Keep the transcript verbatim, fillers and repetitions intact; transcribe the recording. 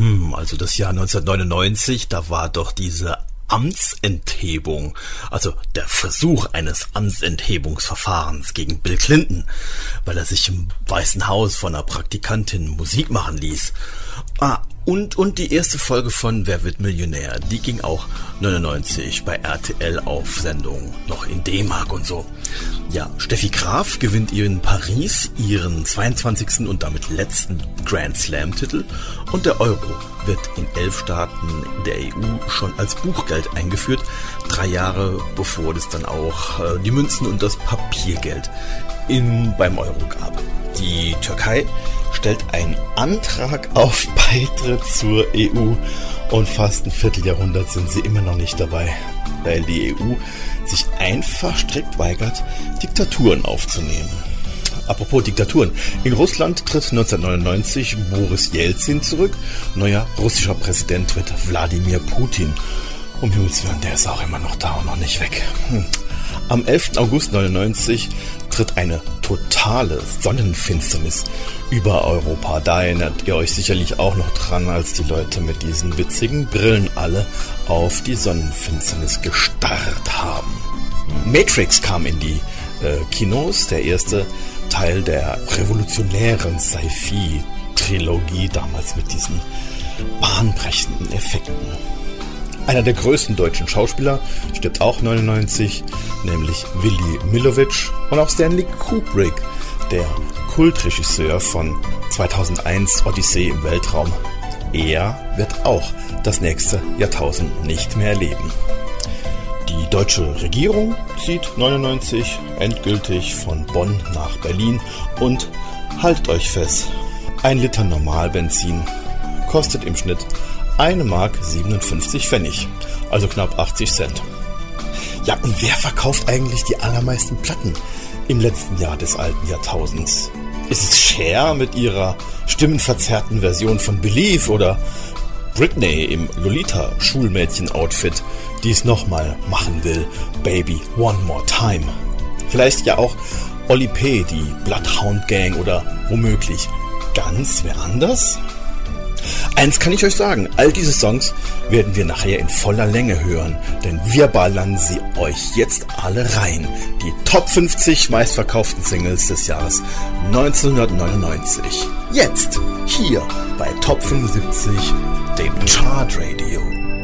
Hm, also das Jahr neunzehnhundertneunundneunzig, da war doch diese Amtsenthebung, also der Versuch eines Amtsenthebungsverfahrens gegen Bill Clinton, weil er sich im Weißen Haus von einer Praktikantin Musik machen ließ. Ah, und, und die erste Folge von Wer wird Millionär, die ging auch neunundneunzig bei R T L auf Sendung, noch in D-Mark und so. Ja, Steffi Graf gewinnt in Paris ihren zweiundzwanzigsten und damit letzten Grand Slam-Titel und der Euro wird in elf Staaten der E U schon als Buchgeld eingeführt, drei Jahre bevor es dann auch äh, die Münzen und das Papiergeld in, beim Euro gab. Die Türkei stellt einen Antrag auf Beitritt zur E U und fast ein Vierteljahrhundert sind sie immer noch nicht dabei, weil die E U sich einfach strikt weigert, Diktaturen aufzunehmen. Apropos Diktaturen. In Russland tritt neunzehnhundertneunundneunzig Boris Jelzin zurück. Neuer russischer Präsident wird Wladimir Putin. Um Himmels Willen, der ist auch immer noch da und noch nicht weg. Hm. Am elften August neunundneunzig tritt eine totale Sonnenfinsternis über Europa. Da erinnert ihr euch sicherlich auch noch dran, als die Leute mit diesen witzigen Brillen alle auf die Sonnenfinsternis gestarrt haben. Matrix kam in die äh, Kinos, der erste Teil der revolutionären Sci-Fi-Trilogie, damals mit diesen bahnbrechenden Effekten. Einer der größten deutschen Schauspieler stirbt auch neunundneunzig, nämlich Willy Millowitsch, und auch Stanley Kubrick, der Kultregisseur von zweitausendeins Odyssee im Weltraum. Er wird auch das nächste Jahrtausend nicht mehr erleben. Die deutsche Regierung zieht neunundneunzig endgültig von Bonn nach Berlin und haltet euch fest, ein Liter Normalbenzin kostet im Schnitt eine Mark siebenundfünfzig Pfennig, also knapp achtzig Cent. Ja, und wer verkauft eigentlich die allermeisten Platten im letzten Jahr des alten Jahrtausends? Ist es Cher mit ihrer stimmenverzerrten Version von Believe oder Britney im Lolita-Schulmädchen-Outfit, die es nochmal machen will, Baby One More Time? Vielleicht ja auch Oli P., die Bloodhound Gang oder womöglich ganz wer anders? Eins kann ich euch sagen, all diese Songs werden wir nachher in voller Länge hören, denn wir ballern sie euch jetzt alle rein. Die Top fünfzig meistverkauften Singles des Jahres neunzehnhundertneunundneunzig. Jetzt, hier bei Top fünfundsiebzig, dem Chart Radio.